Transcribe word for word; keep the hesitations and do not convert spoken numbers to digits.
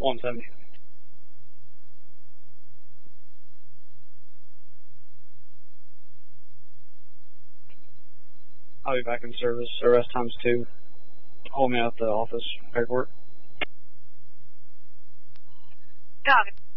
one seventy. I'll be back in service. Arrest times two. Hold me out the office. Paperwork. Dog.